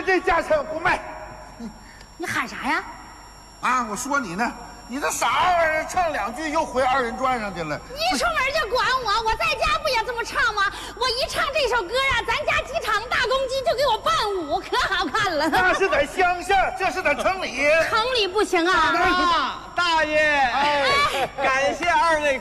这价钱不卖。 你喊啥呀？ 啊，我说你呢，你这啥玩意儿？唱2句又回2人转上去了。 你出门就管我，我在家不也这么唱吗？我一唱这首歌啊，咱家几场大公鸡就给我伴舞，可好看了。 那是在乡下，这是在城里。 城里不行啊。 大爷，感谢2位